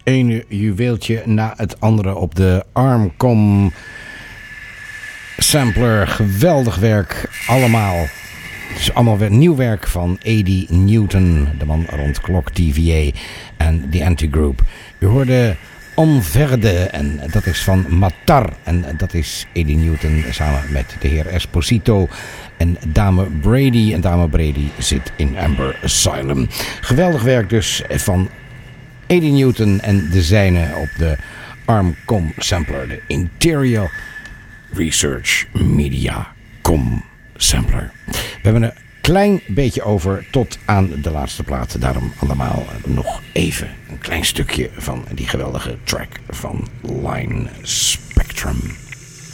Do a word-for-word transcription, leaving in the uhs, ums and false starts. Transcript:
ene juweeltje na het andere op de Armcom sampler. Geweldig werk allemaal. Het is allemaal weer nieuw werk van Eddie Newton, de man rond Clock T V A en The Anti-Group. U hoorde On Verde en dat is van Matar en dat is Eddie Newton samen met de heer Esposito en dame Brady. En dame Brady zit in Amber Asylum. Geweldig werk dus van Eddie Newton en de zijne op de Armcom sampler, de Interior Research Media Com sampler. We hebben een klein beetje over tot aan de laatste plaat. Daarom allemaal nog even een klein stukje van die geweldige track van Line Spectrum.